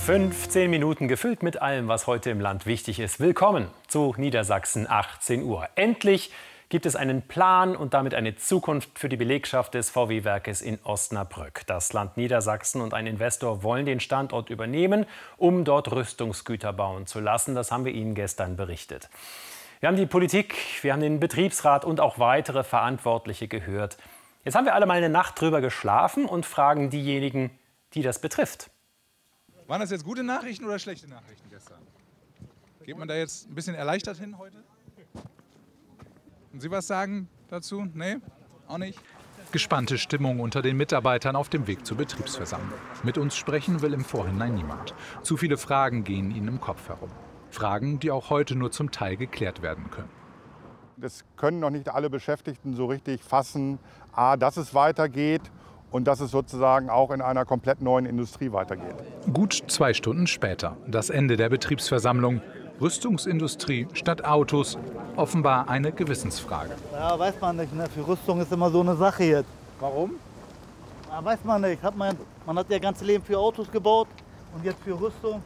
15 Minuten gefüllt mit allem, was heute im Land wichtig ist. Willkommen zu Niedersachsen 18 Uhr. Endlich gibt es einen Plan und damit eine Zukunft für die Belegschaft des VW-Werkes in Osnabrück. Das Land Niedersachsen und ein Investor wollen den Standort übernehmen, um dort Rüstungsgüter bauen zu lassen. Das haben wir Ihnen gestern berichtet. Wir haben die Politik, wir haben den Betriebsrat und auch weitere Verantwortliche gehört. Jetzt haben wir alle mal eine Nacht drüber geschlafen und fragen diejenigen, die das betrifft. Waren das jetzt gute Nachrichten oder schlechte Nachrichten gestern? Geht man da jetzt ein bisschen erleichtert hin heute? Und Sie was sagen dazu? Nee? Auch nicht? Gespannte Stimmung unter den Mitarbeitern auf dem Weg zur Betriebsversammlung. Mit uns sprechen will im Vorhinein niemand. Zu viele Fragen gehen ihnen im Kopf herum. Fragen, die auch heute nur zum Teil geklärt werden können. Das können noch nicht alle Beschäftigten so richtig fassen, dass es weitergeht und dass es sozusagen auch in einer komplett neuen Industrie weitergeht. Gut 2 Stunden später, das Ende der Betriebsversammlung. Rüstungsindustrie statt Autos, offenbar eine Gewissensfrage. Ja, weiß man nicht, ne? Für Rüstung ist immer so eine Sache jetzt. Warum? Ja, weiß man nicht. Man hat ja ganze Leben für Autos gebaut und jetzt für Rüstung.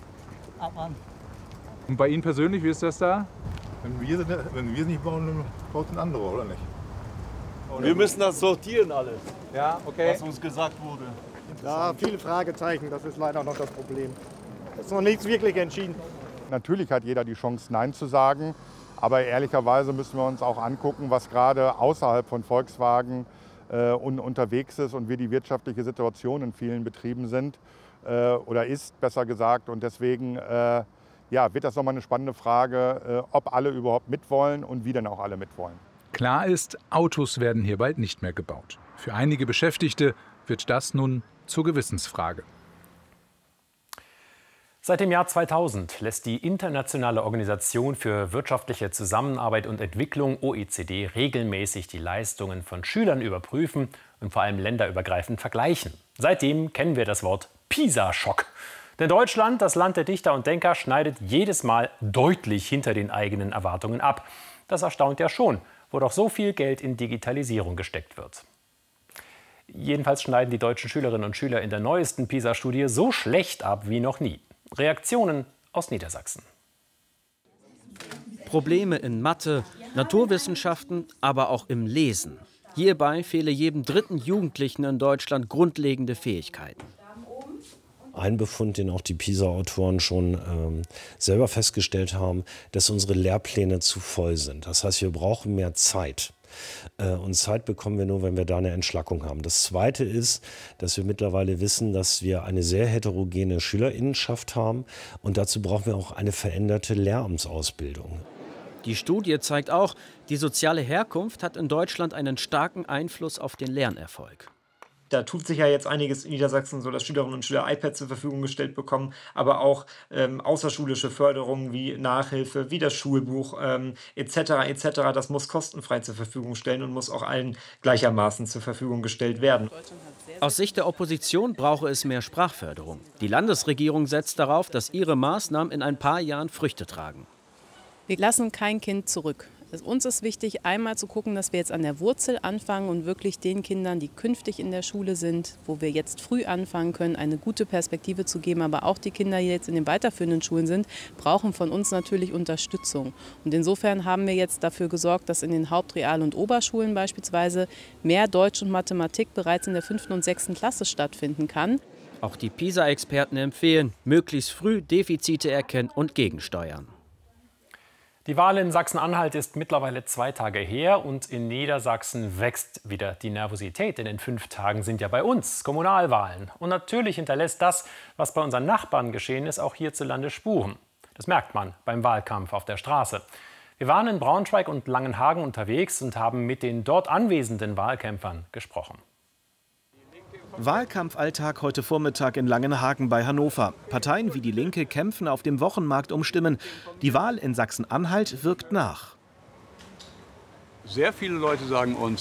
Und bei Ihnen persönlich, wie ist das da? Wenn wir es nicht bauen, dann baut ein anderer, oder nicht? Wir müssen das sortieren alles, Ja, okay. was uns gesagt wurde. Ja, viele Fragezeichen, das ist leider noch das Problem. Es ist noch nichts wirklich entschieden. Natürlich hat jeder die Chance, Nein zu sagen. Aber ehrlicherweise müssen wir uns auch angucken, was gerade außerhalb von Volkswagen unterwegs ist und wie die wirtschaftliche Situation in vielen Betrieben sind oder ist, besser gesagt. Und deswegen wird das nochmal eine spannende Frage, ob alle überhaupt mitwollen und wie denn auch alle mitwollen. Klar ist, Autos werden hier bald nicht mehr gebaut. Für einige Beschäftigte wird das nun zur Gewissensfrage. Seit dem Jahr 2000 lässt die Internationale Organisation für wirtschaftliche Zusammenarbeit und Entwicklung OECD regelmäßig die Leistungen von Schülern überprüfen und vor allem länderübergreifend vergleichen. Seitdem kennen wir das Wort PISA-Schock. Denn Deutschland, das Land der Dichter und Denker, schneidet jedes Mal deutlich hinter den eigenen Erwartungen ab. Das erstaunt ja schon, wo doch so viel Geld in Digitalisierung gesteckt wird. Jedenfalls schneiden die deutschen Schülerinnen und Schüler in der neuesten PISA-Studie so schlecht ab wie noch nie. Reaktionen aus Niedersachsen. Probleme in Mathe, Naturwissenschaften, aber auch im Lesen. Hierbei fehle jedem 3. Jugendlichen in Deutschland grundlegende Fähigkeiten. Ein Befund, den auch die PISA-Autoren schon selber festgestellt haben, dass unsere Lehrpläne zu voll sind. Das heißt, wir brauchen mehr Zeit. Und Zeit bekommen wir nur, wenn wir da eine Entschlackung haben. Das Zweite ist, dass wir mittlerweile wissen, dass wir eine sehr heterogene Schülerinnenschaft haben. Und dazu brauchen wir auch eine veränderte Lehramtsausbildung. Die Studie zeigt auch, die soziale Herkunft hat in Deutschland einen starken Einfluss auf den Lernerfolg. Da tut sich ja jetzt einiges in Niedersachsen, so dass Schülerinnen und Schüler iPads zur Verfügung gestellt bekommen, aber auch außerschulische Förderungen wie Nachhilfe, wie das Schulbuch etc. etc. Das muss kostenfrei zur Verfügung stellen und muss auch allen gleichermaßen zur Verfügung gestellt werden. Aus Sicht der Opposition brauche es mehr Sprachförderung. Die Landesregierung setzt darauf, dass ihre Maßnahmen in ein paar Jahren Früchte tragen. Wir lassen kein Kind zurück. Uns ist wichtig, einmal zu gucken, dass wir jetzt an der Wurzel anfangen und wirklich den Kindern, die künftig in der Schule sind, wo wir jetzt früh anfangen können, eine gute Perspektive zu geben. Aber auch die Kinder, die jetzt in den weiterführenden Schulen sind, brauchen von uns natürlich Unterstützung. Und insofern haben wir jetzt dafür gesorgt, dass in den Haupt-, Real- und Oberschulen beispielsweise mehr Deutsch und Mathematik bereits in der 5. und 6. Klasse stattfinden kann. Auch die PISA-Experten empfehlen, möglichst früh Defizite erkennen und gegensteuern. Die Wahl in Sachsen-Anhalt ist mittlerweile 2 Tage her und in Niedersachsen wächst wieder die Nervosität. Denn in 5 Tagen sind ja bei uns Kommunalwahlen. Und natürlich hinterlässt das, was bei unseren Nachbarn geschehen ist, auch hierzulande Spuren. Das merkt man beim Wahlkampf auf der Straße. Wir waren in Braunschweig und Langenhagen unterwegs und haben mit den dort anwesenden Wahlkämpfern gesprochen. Wahlkampfalltag heute Vormittag in Langenhagen bei Hannover. Parteien wie die Linke kämpfen auf dem Wochenmarkt um Stimmen. Die Wahl in Sachsen-Anhalt wirkt nach. Sehr viele Leute sagen uns,